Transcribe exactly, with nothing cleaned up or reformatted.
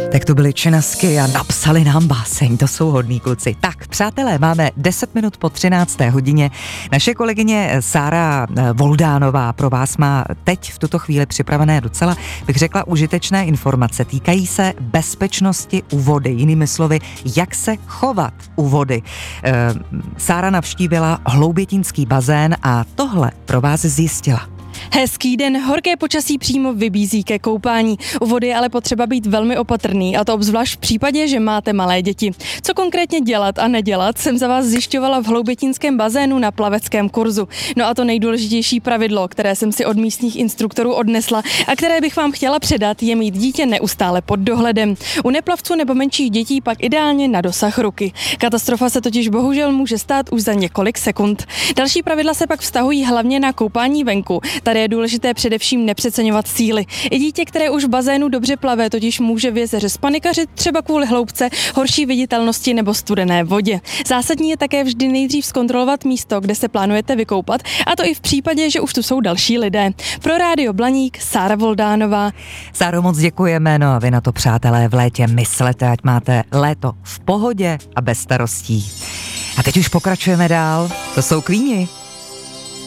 Tak to byly Činasky a napsali nám báseň, to jsou hodný kluci. Tak, přátelé, máme deset minut po třinácté hodině. Naše kolegyně Sára Voldánová pro vás má teď v tuto chvíli připravené docela, bych řekla, užitečné informace. Týkají se bezpečnosti u vody, jinými slovy, jak se chovat u vody. Sára navštívila Hloubětínský bazén a tohle pro vás zjistila. Hezký den, horké počasí přímo vybízí ke koupání. U vody je ale potřeba být velmi opatrný, a to obzvlášť v případě, že máte malé děti. Co konkrétně dělat a nedělat, jsem za vás zjišťovala v Hloubětínském bazénu na plaveckém kurzu. No a to nejdůležitější pravidlo, které jsem si od místních instruktorů odnesla a které bych vám chtěla předat, je mít dítě neustále pod dohledem. U neplavců nebo menších dětí pak ideálně na dosah ruky. Katastrofa se totiž bohužel může stát už za několik sekund. Další pravidla se pak vztahují hlavně na koupání venku. Tady je důležité především nepřeceňovat síly. I dítě, které už v bazénu dobře plave, totiž může v jezeře spanikařit třeba kvůli hloubce, horší viditelnosti nebo studené vodě. Zásadní je také vždy nejdřív zkontrolovat místo, kde se plánujete vykoupat, a to i v případě, že už tu jsou další lidé. Pro Rádio Blaník Sára Voldánová. Sáro, moc děkujeme, no a vy na to, přátelé, v létě myslete, ať máte léto v pohodě a bez starostí. A teď už pokračujeme dál, to jsou Queeni.